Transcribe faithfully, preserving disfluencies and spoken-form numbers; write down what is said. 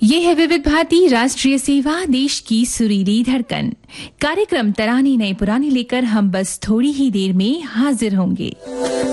ये है विविध भारती राष्ट्रीय सेवा, देश की सुरीली धड़कन। कार्यक्रम तराने नए पुराने लेकर हम बस थोड़ी ही देर में हाजिर होंगे।